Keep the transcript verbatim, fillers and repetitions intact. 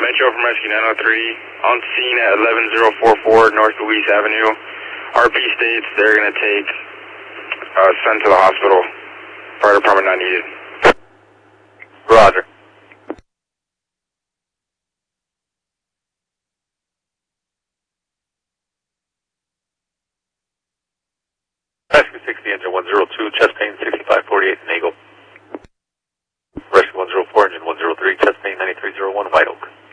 Metro from Rescue nine oh three, on scene at eleven oh four four North Louise Avenue. R P states they're going to take uh, son to the hospital. Fire department not needed. Roger. Rescue sixty, engine one oh two, chest pain sixty-five forty-eight, Nagel. Rescue one oh four, engine one oh three, chest pain ninety-three oh one, White Oak.